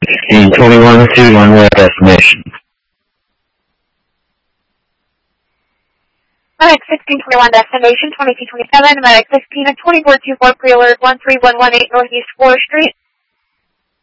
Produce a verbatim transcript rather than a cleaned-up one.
sixteen twenty-one to one-way destination. Medic sixteen twenty-one destination, twenty-two twenty-seven, Medic sixteen at twenty-four two four, pre-alert one three one one eight Northeast fourth Street.